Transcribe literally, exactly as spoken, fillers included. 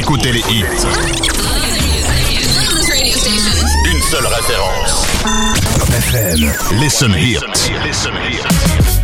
écoutez les hits. Une seule référence. Top F M. Listen Hits. Listen Hits.